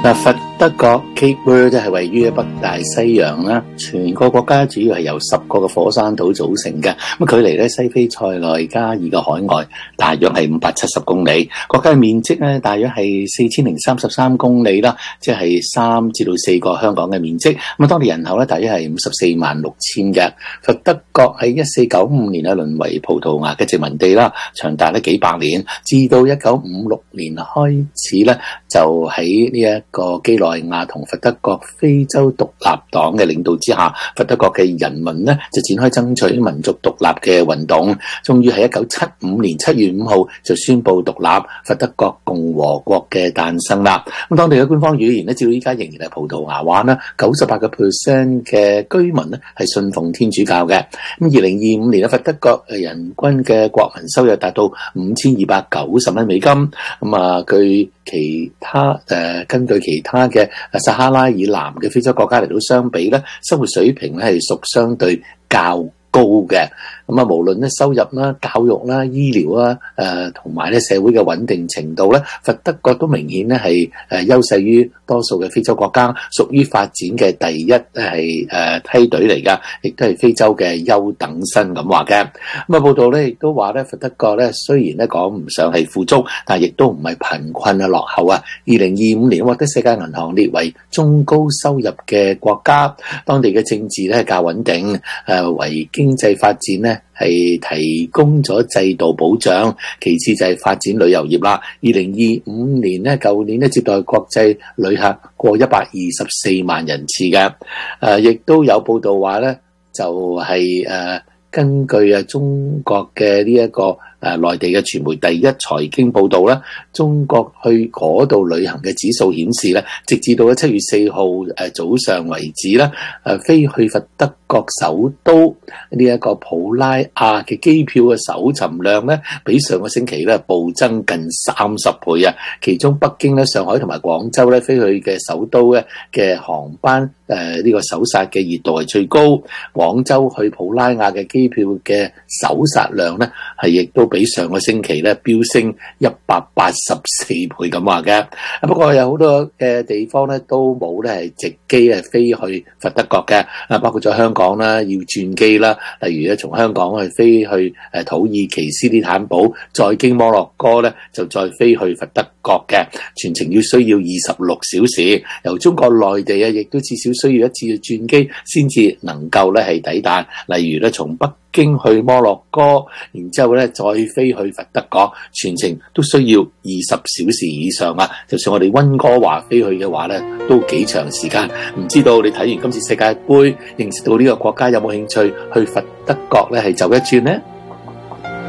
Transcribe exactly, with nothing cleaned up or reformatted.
嗱，佛德角 Cape Verde 係位於北大西洋啦，全個國家主要係由十個嘅火山島組成嘅。咁距離咧西非塞內加爾嘅海外大約係五百七十公里，國家嘅面積咧大約係四千零三十三公里啦，即係三至到四個香港嘅面積。咁啊，當地人口咧大約係五十四萬六千嘅。佛德角喺一四九五年啊淪為葡萄牙嘅殖民地啦，長達咧幾百年，至到一九五六年開始咧就喺呢一個幾內亞同佛德角非洲獨立黨嘅領導之下，佛德角嘅人民呢就展開爭取民族獨立嘅運動，終於喺一九七五年七月五號就宣布獨立，佛德角共和國嘅誕生啦。咁當地嘅官方語言呢，至到依家仍然係葡萄牙話啦，九十八個 percent 嘅居民呢係信奉天主教嘅。咁二零二五年嘅佛德角人均嘅國民收入達到五千二百九十蚊美金。咁啊，據其他誒、呃、根據其他嘅撒哈拉以南嘅非洲國家嚟到相比咧，生活水平咧係屬相對較高嘅。咁啊，無論咧收入啦、教育啦、醫療啦，誒同埋咧社會嘅穩定程度咧，佛德角都明顯咧係誒優勢於多數嘅非洲國家，屬於發展嘅第一係誒梯隊嚟噶，亦都係非洲嘅優等生咁話嘅。咁啊，報道咧亦都話咧，佛德角咧雖然咧講唔上係富足，但係亦都唔係貧困啊落後啊。二零二五年獲得世界銀行列為中高收入嘅國家，當地嘅政治咧較穩定，誒為經濟發展咧係提供咗制度保障，其次就係發展旅遊業啦。二零二五年咧，舊年咧接待國際旅客過一百二十四萬人次嘅，誒亦都有報道話咧，就係、是、誒根據啊中國嘅呢一個誒內地嘅傳媒第一財經報導啦，中國去嗰度旅行嘅指數顯示咧，直至到七月四號誒早上為止啦，誒飛去佛德角首都呢一個普拉亞嘅機票嘅搜尋量咧，比上個星期咧暴增近三十倍啊！其中北京咧、上海同埋廣州咧飛去嘅首都咧嘅航班誒呢個搜索嘅熱度係最高，廣州去普拉亞嘅機票嘅搜索量咧係亦都比上個星期咧飆升一百八十四倍咁話嘅。不過有好多嘅地方咧都冇咧係直機係飛去佛德角嘅，啊包括咗香港啦，要轉機啦，例如咧從香港去飛去誒土耳其斯里坦堡，再經摩洛哥咧就再飛去佛德角嘅，全程要需要二十六小時。由中國內地啊，亦都至少需要一次嘅轉機先至能夠咧係抵達。例如咧從北經去摩洛哥，然之後咧再飛去佛德角，全程都需要二十小時以上啊！就算我哋溫哥華飛去嘅話咧，都幾長時間。唔知道你睇完今次世界盃，認識到呢個國家有冇興趣去佛德角咧係走一轉呢？